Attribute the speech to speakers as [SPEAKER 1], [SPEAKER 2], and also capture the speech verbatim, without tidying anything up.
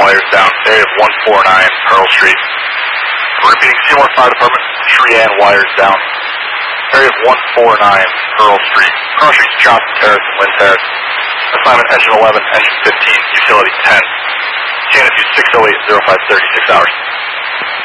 [SPEAKER 1] wires down. Area of one four nine Pearl Street. Repeating, Seymour Fire Department, tree and wires down. Area of one four nine Pearl Street. Pearl Street, Johnson Terrace and Lynn Terrace. Assignment engine eleven, engine fifteen, utility ten. C N F U six oh eight, oh five, thirty-six hours.